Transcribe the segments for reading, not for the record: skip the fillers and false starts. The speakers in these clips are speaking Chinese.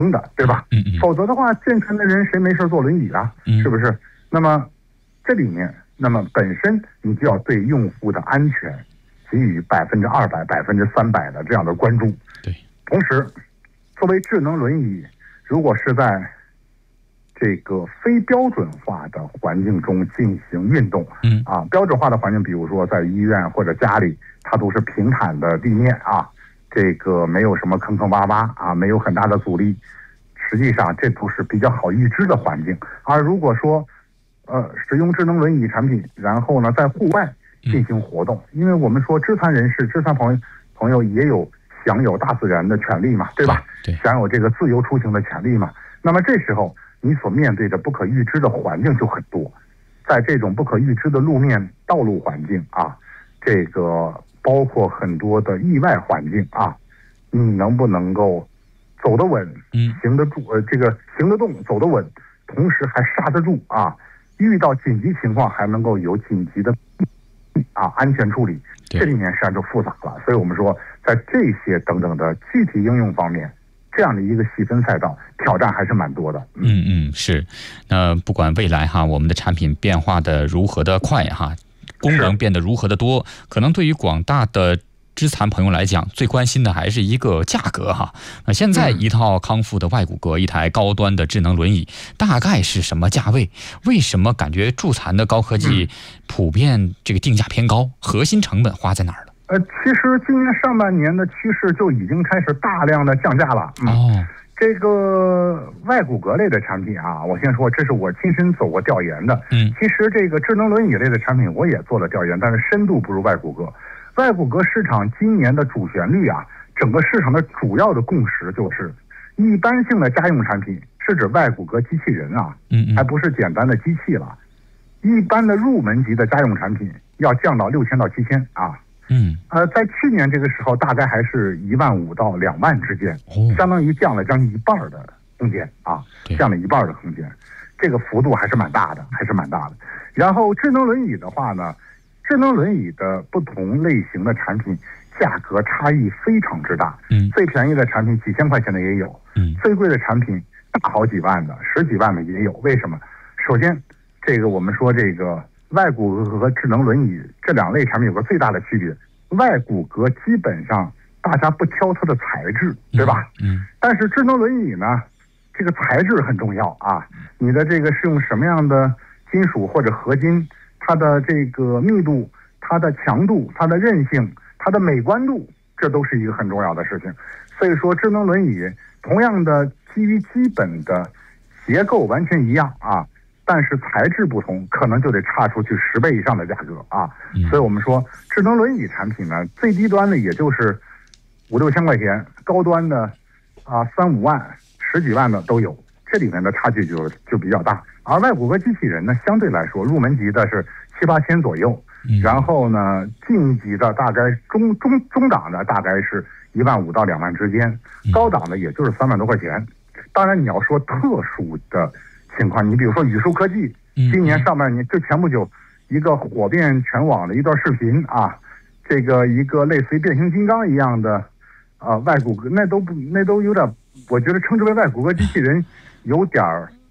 的，对吧？否则的话，健全的人谁没事坐轮椅啊？是不是？那么这里面，那么本身你就要对用户的安全给予200%、300%的这样的关注。 对。 同时，作为智能轮椅，如果是在这个非标准化的环境中进行运动，标准化的环境，比如说在医院或者家里，它都是平坦的地面啊，这个没有什么坑坑洼洼啊，没有很大的阻力，实际上这都是比较好预知的环境。而如果说使用智能轮椅产品，然后呢在户外进行活动，因为我们说肢残人士、肢残朋友也有享有大自然的权利嘛，对吧？ 对， 享有这个自由出行的权利嘛。那么这时候你所面对的不可预知的环境就很多，在这种不可预知的路面道路环境啊，这个包括很多的意外环境啊，你能不能够走得稳，行得住，这个行得动，走得稳，同时还刹得住啊，遇到紧急情况还能够有紧急的安全处理，这里面实际上就复杂了。所以我们说，在这些等等的具体应用方面，这样的一个细分赛道，挑战还是蛮多的。 是。那不管未来我们的产品变化的如何的快功能变得如何的多，可能对于广大的肢残朋友来讲，最关心的还是一个价格那现在一套康复的外骨骼，一台高端的智能轮椅，大概是什么价位？为什么感觉助残的高科技普遍这个定价偏高？核心成本花在哪儿了？ 其实今年上半年的趋势就已经开始大量的降价了。这个外骨骼类的产品我先说，这是我亲身走过调研的。其实这个智能轮椅类的产品我也做了调研，但是深度不如外骨骼。外骨骼市场今年的主旋律整个市场的主要的共识就是，一般性的家用产品是指外骨骼机器人还不是简单的机器了。一般的入门级的家用产品要降到6000到7000在去年这个时候，大概还是15000到2万之间，相当于降了将近一半的空间降了一半的空间，这个幅度还是蛮大的，然后智能轮椅的话呢，智能轮椅的不同类型的产品价格差异非常之大，最便宜的产品几千块钱的也有，最贵的产品大好几万的、10几万的也有。为什么？首先，这个我们说这个外骨骼和智能轮椅这两类产品有个最大的区别，外骨骼基本上大家不挑它的材质，对吧？但是智能轮椅呢，这个材质很重要你的这个是用什么样的金属或者合金，它的这个密度、它的强度、它的韧性、它的美观度，这都是一个很重要的事情。所以说，智能轮椅同样的基于基本的结构完全一样但是材质不同，可能就得差出去10倍以上的价格所以我们说，智能轮椅产品呢，最低端的也就是5、6千块钱，高端的3、5万、10几万的都有，这里面的差距就比较大。而外骨骼机器人呢，相对来说入门级的是7、8千左右，然后呢进级的大概中档的大概是15000到2万之间，高档的也就是3万多块钱。当然你要说特殊的情况，你比如说宇树科技，今年上半年就前不久一个火遍全网的一段视频这个一个类似于变形金刚一样的外骨骼，那都有点，我觉得称之为外骨骼机器人有点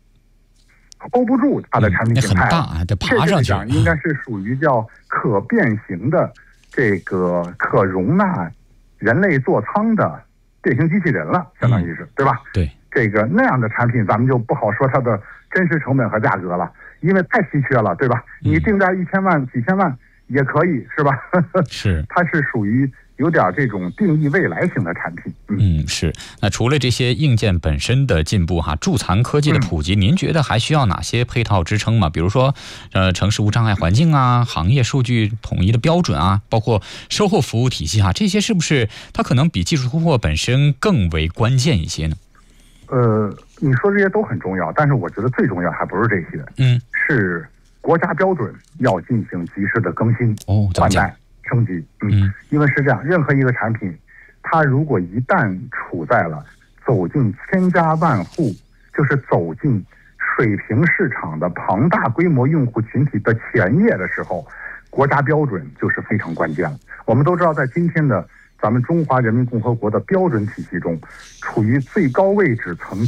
hold不住它的产品形态， 很大，得爬上去。 应该是属于叫可变形的这个可容纳人类座舱的变形机器人了，相当于是，对吧？ 对。 这个那样的产品，咱们就不好说它的真实成本和价格了，因为太稀缺了，对吧？你定价1000万、几千万也可以，是吧？ 是， 它是属于有点这种定义未来型的产品。 是。那除了这些硬件本身的进步助残科技的普及，您觉得还需要哪些配套支撑吗？比如说城市无障碍环境行业数据统一的标准包括售后服务体系这些是不是它可能比技术突破本身更为关键一些呢？ 你说这些都很重要，但是我觉得最重要还不是这些，是国家标准要进行及时的更新、换代、升级。因为是这样，任何一个产品，它如果一旦处在了走进千家万户，就是走进水平市场的庞大规模用户群体的前夜的时候，国家标准就是非常关键了。我们都知道，在今天的咱们中华人民共和国的标准体系中，处于最高位置层